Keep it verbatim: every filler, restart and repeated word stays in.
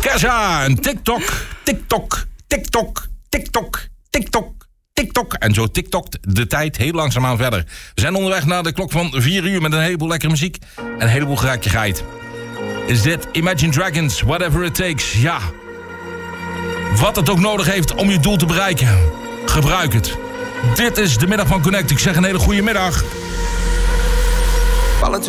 Kesha en TikTok, TikTok, TikTok, TikTok, TikTok, TikTok. En zo tiktokt de tijd heel langzaamaan verder. We zijn onderweg naar de klok van vier uur met een heleboel lekkere muziek en een heleboel geraaktigheid. Is dit Imagine Dragons, Whatever It Takes? Ja. Wat het ook nodig heeft om je doel te bereiken. Gebruik het. Dit is de middag van Connect. Ik zeg een hele goede middag.